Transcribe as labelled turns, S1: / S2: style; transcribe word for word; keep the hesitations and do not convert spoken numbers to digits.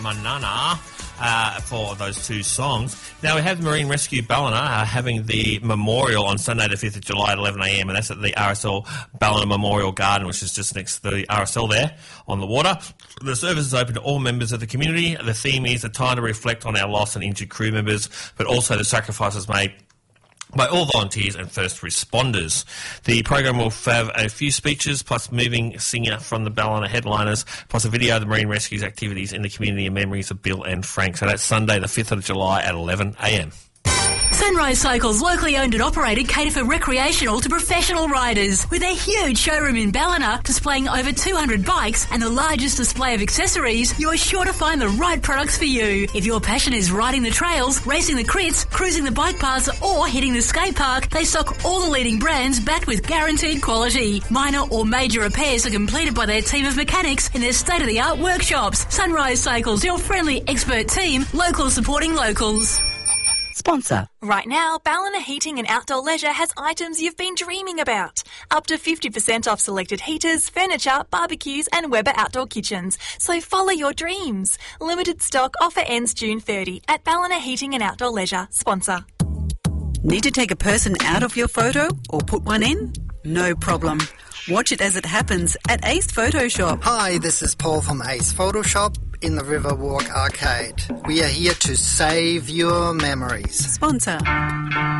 S1: Manana uh, for those two songs. Now, we have Marine Rescue Ballina uh, having the memorial on Sunday the fifth of July at eleven a m, and that's at the R S L Ballina Memorial Garden, which is just next to the R S L there on the water. The service is open to all members of the community. The theme is a time to reflect on our lost and injured crew members, but also the sacrifices made by all volunteers and first responders. The program will have a few speeches, plus moving singer from the Ballina headliners, plus a video of the Marine Rescue's activities in the community and memories of Bill and Frank. So that's Sunday the fifth of July at eleven a m.
S2: Sunrise Cycles, locally owned and operated, cater for recreational to professional riders. With a huge showroom in Ballina displaying over two hundred bikes and the largest display of accessories, you're sure to find the right products for you. If your passion is riding the trails, racing the crits, cruising the bike paths or hitting the skate park, they stock all the leading brands backed with guaranteed quality. Minor or major repairs are completed by their team of mechanics in their state-of-the-art workshops. Sunrise Cycles, your friendly expert team, local supporting locals.
S3: Sponsor.
S4: Right now, Ballina Heating and Outdoor Leisure has items you've been dreaming about. Up to fifty percent off selected heaters, furniture, barbecues and Weber outdoor kitchens. So follow your dreams. Limited stock offer ends June thirtieth at Ballina Heating and Outdoor Leisure. Sponsor.
S3: Need to take a person out of your photo or put one in? No problem. Watch it as it happens at Ace Photoshop.
S5: Hi, this is Paul from Ace Photoshop in the Riverwalk Arcade. We are here to save your memories.
S3: Sponsor.